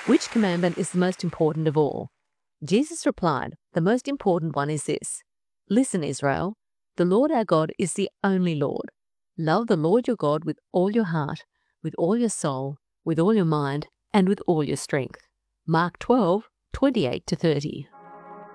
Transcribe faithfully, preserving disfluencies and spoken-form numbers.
Which commandment is the most important of all? Jesus replied, the most important one is this. Listen, Israel, the Lord our God is the only Lord. Love the Lord your God with all your heart, with all your soul, with all your mind, and with all your strength. Mark twelve, twenty-eight to thirty.